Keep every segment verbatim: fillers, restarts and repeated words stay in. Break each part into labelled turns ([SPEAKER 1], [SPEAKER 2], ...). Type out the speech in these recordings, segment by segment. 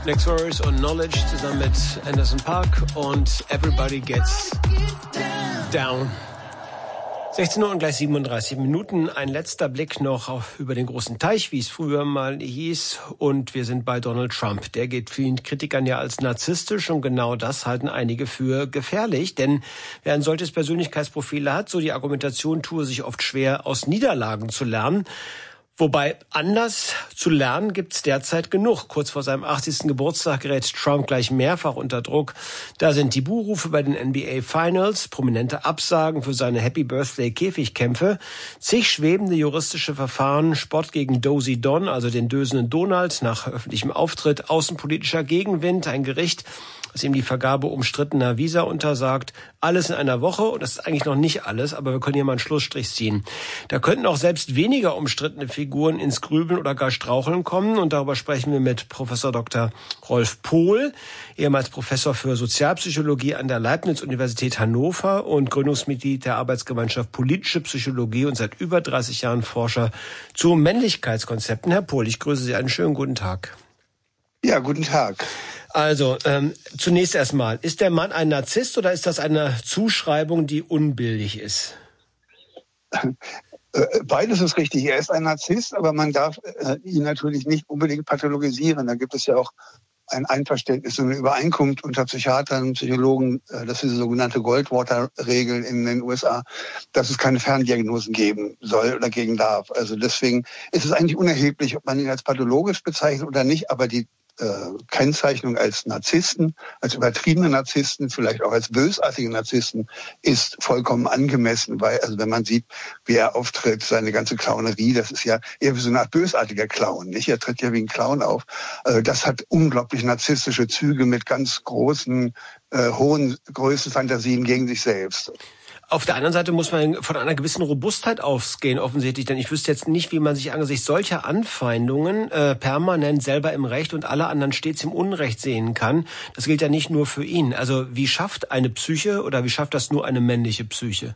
[SPEAKER 1] Next Worries und Knowledge zusammen mit Anderson .Paak und Everybody Gets Down. sechzehn Uhr und gleich siebenunddreißig Minuten. Ein letzter Blick noch auf, über den großen Teich, wie es früher mal hieß. Und wir sind bei Donald Trump. Der geht vielen Kritikern ja als narzisstisch und genau das halten einige für gefährlich. Denn wer ein solches Persönlichkeitsprofil hat, so die Argumentation, tue sich oft schwer, aus Niederlagen zu lernen. Wobei anders zu lernen gibt's derzeit genug. Kurz vor seinem achtzigsten Geburtstag gerät Trump gleich mehrfach unter Druck. Da sind die Buhrufe bei den N B A Finals, prominente Absagen für seine Happy Birthday Käfigkämpfe, zig schwebende juristische Verfahren, Spott gegen Dozy Don, also den dösenden Donald, nach öffentlichem Auftritt, außenpolitischer Gegenwind, ein Gericht, das ihm die Vergabe umstrittener Visa untersagt. Alles in einer Woche, und das ist eigentlich noch nicht alles, aber wir können hier mal einen Schlussstrich ziehen. Da könnten auch selbst weniger umstrittene Figuren ins Grübeln oder gar Straucheln kommen, und darüber sprechen wir mit Professor Doktor Rolf Pohl, ehemals Professor für Sozialpsychologie an der Leibniz-Universität Hannover und Gründungsmitglied der Arbeitsgemeinschaft Politische Psychologie und seit über dreißig Jahren Forscher zu Männlichkeitskonzepten. Herr Pohl, ich grüße Sie, einen schönen guten Tag.
[SPEAKER 2] Ja, guten Tag.
[SPEAKER 1] Also, ähm, zunächst erstmal, ist der Mann ein Narzisst oder ist das eine Zuschreibung, die unbillig ist?
[SPEAKER 2] Beides ist richtig. Er ist ein Narzisst, aber man darf äh, ihn natürlich nicht unbedingt pathologisieren. Da gibt es ja auch ein Einverständnis und eine Übereinkunft unter Psychiatern und Psychologen, äh, das ist die sogenannte Goldwater-Regel in den U S A, dass es keine Ferndiagnosen geben soll oder geben darf. Also deswegen ist es eigentlich unerheblich, ob man ihn als pathologisch bezeichnet oder nicht, aber die Äh, Kennzeichnung als Narzissten, als übertriebene Narzissten, vielleicht auch als bösartige Narzissten, ist vollkommen angemessen, weil, also wenn man sieht, wie er auftritt, seine ganze Clownerie, das ist ja eher wie so eine Art bösartiger Clown, nicht? Er tritt ja wie ein Clown auf. Äh, das hat unglaublich narzisstische Züge mit ganz großen, äh, hohen Größenfantasien gegen sich selbst.
[SPEAKER 1] Auf der anderen Seite muss man von einer gewissen Robustheit ausgehen, offensichtlich. Denn ich wüsste jetzt nicht, wie man sich angesichts solcher Anfeindungen äh, permanent selber im Recht und alle anderen stets im Unrecht sehen kann. Das gilt ja nicht nur für ihn. Also wie schafft eine Psyche oder wie schafft das nur eine männliche Psyche?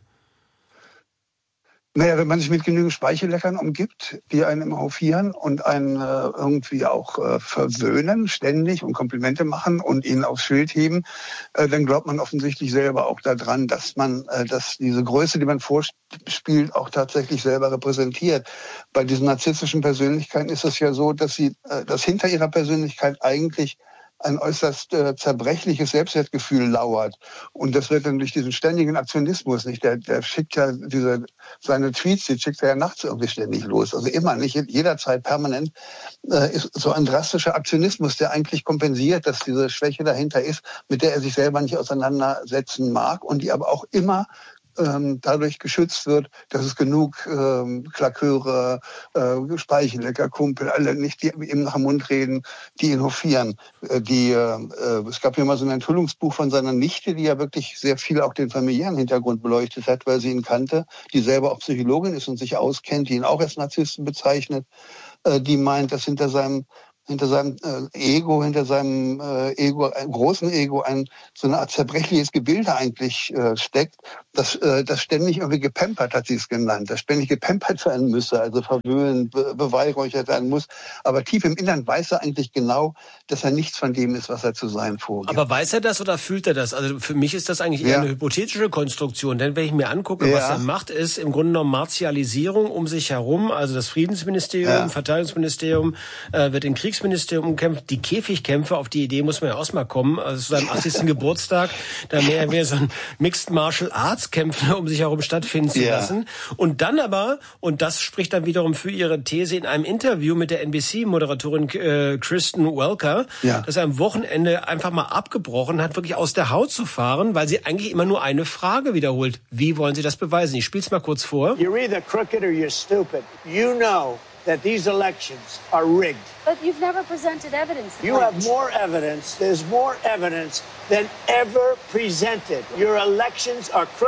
[SPEAKER 2] Naja, wenn man sich mit genügend Speichelleckern umgibt, die einen immer hofieren und einen äh, irgendwie auch äh, verwöhnen, ständig und Komplimente machen und ihnen aufs Schild heben, äh, dann glaubt man offensichtlich selber auch daran, dass man, äh, dass diese Größe, die man vorspielt, auch tatsächlich selber repräsentiert. Bei diesen narzisstischen Persönlichkeiten ist es ja so, dass sie, äh, dass hinter ihrer Persönlichkeit eigentlich ein äußerst äh, zerbrechliches Selbstwertgefühl lauert. Und das wird dann durch diesen ständigen Aktionismus, nicht? Der, der schickt ja diese, seine Tweets, die schickt er ja nachts irgendwie ständig los. Also immer, nicht jederzeit, permanent, äh, ist so ein drastischer Aktionismus, der eigentlich kompensiert, dass diese Schwäche dahinter ist, mit der er sich selber nicht auseinandersetzen mag und die aber auch immer ähm, dadurch geschützt wird, dass es genug ähm, Klaköre, äh, Speichellecker, Kumpel, alle nicht, die ihm nach dem Mund reden, die ihn hofieren. Äh, die, äh, es gab ja mal so ein Enthüllungsbuch von seiner Nichte, die ja wirklich sehr viel auch den familiären Hintergrund beleuchtet hat, weil sie ihn kannte, die selber auch Psychologin ist und sich auskennt, die ihn auch als Narzissten bezeichnet, äh, die meint, dass hinter seinem hinter seinem äh, Ego, hinter seinem äh, Ego, einem großen Ego, ein so eine Art zerbrechliches Gebilde eigentlich äh, steckt, das, äh, das ständig irgendwie gepampert, hat sie es genannt, das ständig gepampert werden müsse, also verwöhnt, be beweihräuchert werden muss. Aber tief im Innern weiß er eigentlich genau, dass er nichts von dem ist, was er zu sein vorgibt.
[SPEAKER 1] Aber weiß er das oder fühlt er das? Also für mich ist das eigentlich eher ja. eine hypothetische Konstruktion. Denn wenn ich mir angucke, ja. was er macht, ist im Grunde genommen Martialisierung um sich herum. Also das Friedensministerium, ja. Verteidigungsministerium äh, wird in Kriegsministerium umkämpft. Die Käfigkämpfe, auf die Idee muss man ja auch mal kommen. Also zu seinem achtzigsten Geburtstag, da mehr mehr so ein Mixed Martial Arts Kämpfe um sich herum stattfinden zu ja. lassen. Und dann aber, und das spricht dann wiederum für ihre These in einem Interview mit der N B C-Moderatorin äh, Kristen Welker, ja. dass er am Wochenende einfach mal abgebrochen hat, wirklich aus der Haut zu fahren, weil sie eigentlich immer nur eine Frage wiederholt. Wie wollen Sie das beweisen? Ich spiel's mal kurz vor.
[SPEAKER 3] You're either crooked or you're stupid. You know that these elections are rigged.
[SPEAKER 4] But you've never presented evidence.
[SPEAKER 3] You have more evidence. There's more evidence than ever presented. Your elections are crooked.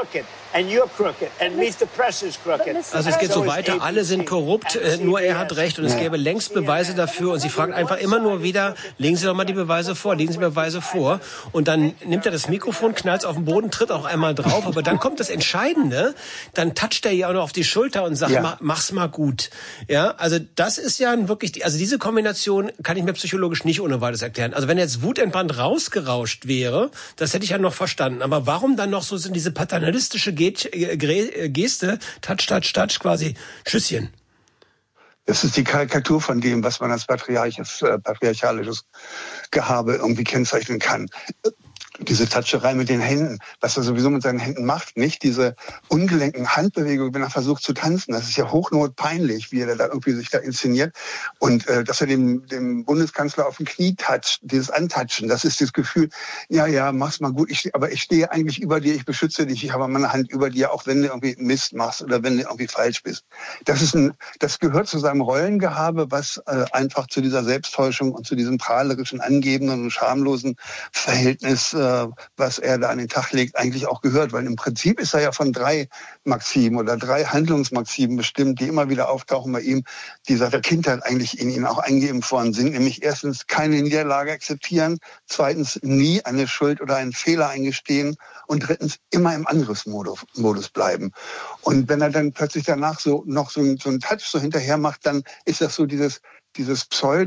[SPEAKER 3] And you're crooked, and meet the press is crooked.
[SPEAKER 1] Also es geht so weiter, alle sind korrupt, äh, nur er hat recht und es gäbe längst Beweise dafür und sie fragt einfach immer nur wieder, legen Sie doch mal die Beweise vor, legen Sie mir Beweise vor und dann nimmt er das Mikrofon, knallt es auf den Boden, tritt auch einmal drauf, aber dann kommt das Entscheidende, dann toucht er ihr auch noch auf die Schulter und sagt, ja. mach's mal gut. Ja, also das ist ja wirklich, also diese Kombination kann ich mir psychologisch nicht ohne weiteres erklären. Also wenn jetzt wutentbrannt rausgerauscht wäre, das hätte ich ja noch verstanden, aber warum dann noch so sind diese paternalistische Geste, touch, touch, touch, quasi Schüsschen.
[SPEAKER 2] Das ist die Karikatur von dem, was man als patriarches, äh, patriarchalisches Gehabe irgendwie kennzeichnen kann. Diese Tatscherei mit den Händen, was er sowieso mit seinen Händen macht, nicht diese ungelenken Handbewegungen, wenn er versucht zu tanzen. Das ist ja hochnotpeinlich, wie er da irgendwie sich da inszeniert. Und äh, dass er dem, dem Bundeskanzler auf dem Knie toucht, dieses Antatschen, das ist das Gefühl, ja, ja, mach's mal gut, ich, aber ich stehe eigentlich über dir, ich beschütze dich, ich habe meine Hand über dir, auch wenn du irgendwie Mist machst oder wenn du irgendwie falsch bist. Das ist ein, das gehört zu seinem Rollengehabe, was äh, einfach zu dieser Selbsttäuschung und zu diesem prahlerischen, angebenden und schamlosen Verhältnis äh, was er da an den Tag legt, eigentlich auch gehört. Weil im Prinzip ist er ja von drei Maximen oder drei Handlungsmaximen bestimmt, die immer wieder auftauchen bei ihm, die seit der Kindheit eigentlich in ihn auch eingeimpft worden sind. Nämlich erstens keine Niederlage akzeptieren, zweitens nie eine Schuld oder einen Fehler eingestehen und drittens immer im Angriffsmodus Modus bleiben. Und wenn er dann plötzlich danach so noch so, so einen Touch so hinterher macht, dann ist das so dieses dieses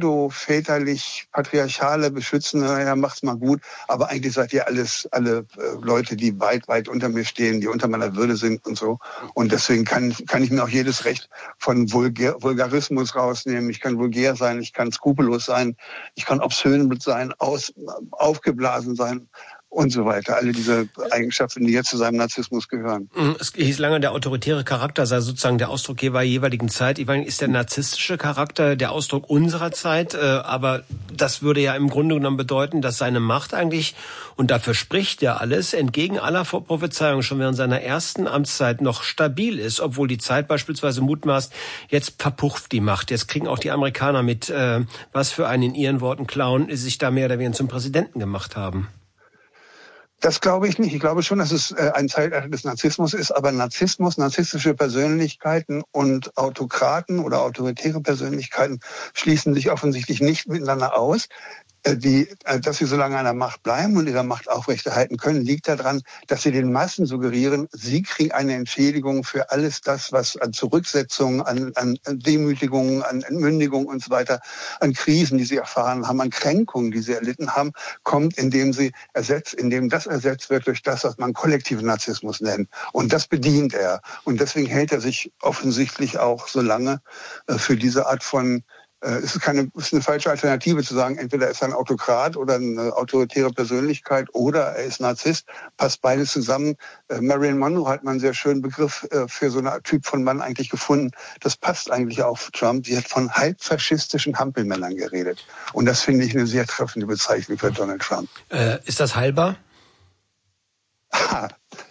[SPEAKER 2] pseudo-väterlich-patriarchale Beschützen, naja, macht's mal gut, aber eigentlich seid ihr alles, alle äh, Leute, die weit, weit unter mir stehen, die unter meiner Würde sind und so. Und deswegen kann, kann ich mir auch jedes Recht von Vulgar, Vulgarismus rausnehmen. Ich kann vulgär sein, ich kann skrupellos sein, ich kann obszön sein, aus, aufgeblasen sein. Und so weiter. Alle diese Eigenschaften, die jetzt zu seinem Narzissmus gehören.
[SPEAKER 1] Es hieß lange, der autoritäre Charakter sei sozusagen der Ausdruck jeweils jeweiligen Zeit. Ich meine, ist der narzisstische Charakter der Ausdruck unserer Zeit? Aber das würde ja im Grunde genommen bedeuten, dass seine Macht eigentlich, und dafür spricht ja alles, entgegen aller Prophezeiungen schon während seiner ersten Amtszeit noch stabil ist, obwohl die Zeit beispielsweise mutmaßt, jetzt verpufft die Macht. Jetzt kriegen auch die Amerikaner mit, äh, was für einen in ihren Worten Clown sich da mehr oder weniger zum Präsidenten gemacht haben.
[SPEAKER 2] Das glaube ich nicht. Ich glaube schon, dass es ein Zeitalter des Narzissmus ist, aber Narzissmus, narzisstische Persönlichkeiten und Autokraten oder autoritäre Persönlichkeiten schließen sich offensichtlich nicht miteinander aus. Die, dass sie so lange an der Macht bleiben und ihre Macht aufrechterhalten können, liegt daran, dass sie den Massen suggerieren, sie kriegen eine Entschädigung für alles das, was an Zurücksetzungen, an, an Demütigungen, an Entmündigungen und so weiter, an Krisen, die sie erfahren haben, an Kränkungen, die sie erlitten haben, kommt, indem sie ersetzt, indem das ersetzt wird durch das, was man kollektiven Narzissmus nennt. Und das bedient er. Und deswegen hält er sich offensichtlich auch so lange für diese Art von Es ist, keine, es ist eine falsche Alternative zu sagen, entweder ist er ein Autokrat oder eine autoritäre Persönlichkeit oder er ist Narzisst. Passt beides zusammen. Äh, Marilyn Monroe hat mal einen sehr schönen Begriff äh, für so einen Typ von Mann eigentlich gefunden. Das passt eigentlich auf Trump. Sie hat von halbfaschistischen Hampelmännern geredet. Und das finde ich eine sehr treffende Bezeichnung für Donald Trump.
[SPEAKER 1] Äh, ist das heilbar?
[SPEAKER 2] Aha.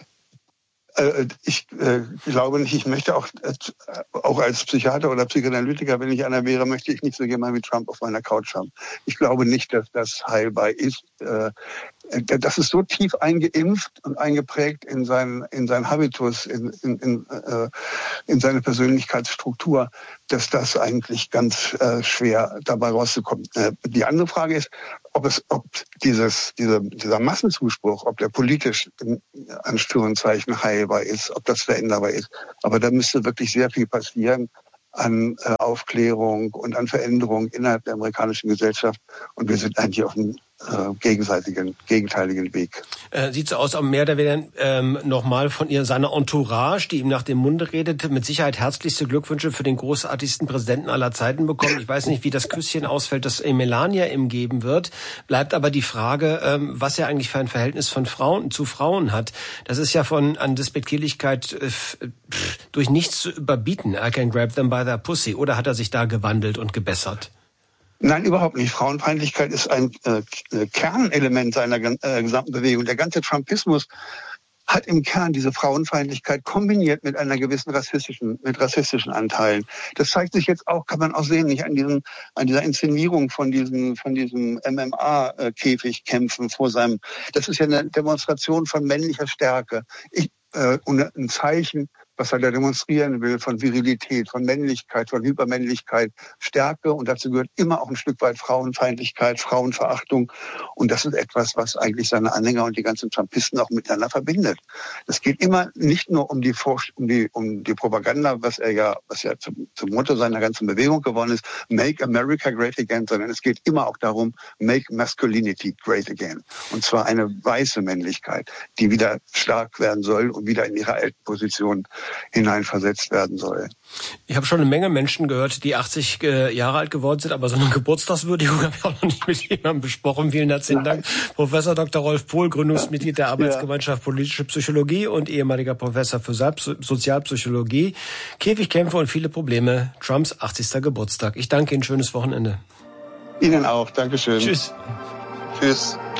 [SPEAKER 2] Ich äh, glaube nicht, ich möchte auch, äh, auch als Psychiater oder Psychoanalytiker, wenn ich einer wäre, möchte ich nicht so jemand wie Trump auf meiner Couch haben. Ich glaube nicht, dass das heilbar ist. Äh, das ist so tief eingeimpft und eingeprägt in seinen, in seinen Habitus, in, in, in, äh, in seine Persönlichkeitsstruktur, dass das eigentlich ganz äh, schwer dabei rauszukommen. Äh, die andere Frage ist, ob es, ob dieses, dieser, dieser Massenzuspruch, ob der politisch in Anführungszeichen heilbar ist, ob das veränderbar ist. Aber da müsste wirklich sehr viel passieren an äh, Aufklärung und an Veränderung innerhalb der amerikanischen Gesellschaft. Und wir sind eigentlich auf einem äh, gegenseitigen, gegenteiligen Weg.
[SPEAKER 1] Äh, sieht so aus, aber mehr oder weniger ähm, nochmal von ihr, seiner Entourage, die ihm nach dem Munde redet, mit Sicherheit herzlichste Glückwünsche für den großartigsten Präsidenten aller Zeiten bekommen. Ich weiß nicht, wie das Küsschen ausfällt, das Melania ihm geben wird. Bleibt aber die Frage, ähm, was er eigentlich für ein Verhältnis von Frauen zu Frauen hat. Das ist ja von an Despektierlichkeit äh, pff, durch nichts zu überbieten. I can grab them by their pussy. Oder hat er sich da gewandelt und gebessert?
[SPEAKER 2] Nein, überhaupt nicht. Frauenfeindlichkeit ist ein äh, Kernelement seiner äh, gesamten Bewegung. Der ganze Trumpismus hat im Kern diese Frauenfeindlichkeit kombiniert mit einer gewissen rassistischen, mit rassistischen Anteilen. Das zeigt sich jetzt auch, kann man auch sehen, nicht an diesem, an dieser Inszenierung von diesem, von diesem M M A-Käfigkämpfen vor seinem. Das ist ja eine Demonstration von männlicher Stärke. Ich, äh, ein Zeichen, was er da demonstrieren will, von Virilität, von Männlichkeit, von Hypermännlichkeit, Stärke. Und dazu gehört immer auch ein Stück weit Frauenfeindlichkeit, Frauenverachtung. Und das ist etwas, was eigentlich seine Anhänger und die ganzen Trumpisten auch miteinander verbindet. Es geht immer nicht nur um die, um die, um die Propaganda, was er ja, was ja zum, zum Motto seiner ganzen Bewegung geworden ist, Make America Great Again, sondern es geht immer auch darum, Make Masculinity Great Again. Und zwar eine weiße Männlichkeit, die wieder stark werden soll und wieder in ihre alten Positionen hineinversetzt werden soll.
[SPEAKER 1] Ich habe schon eine Menge Menschen gehört, die achtzig Jahre alt geworden sind, aber so eine Geburtstagswürdigung habe ich auch noch nicht mit jemandem besprochen. Vielen herzlichen Dank. Professor Doktor Rolf Pohl, Gründungsmitglied der Arbeitsgemeinschaft Politische Psychologie und ehemaliger Professor für Sozialpsychologie. Käfigkämpfe und viele Probleme. Trumps achtzigster Geburtstag. Ich danke Ihnen. Schönes Wochenende.
[SPEAKER 2] Ihnen auch. Dankeschön.
[SPEAKER 1] Tschüss.
[SPEAKER 2] Tschüss.